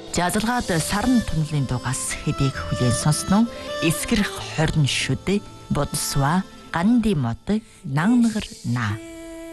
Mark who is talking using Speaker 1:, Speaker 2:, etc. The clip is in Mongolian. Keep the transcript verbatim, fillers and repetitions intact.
Speaker 1: Жазалгаад сарн тунлын дугаас хэдийг хүлээн сонсноо эсгэрх хорн шүдэ бодсва ганди мод нангнагар на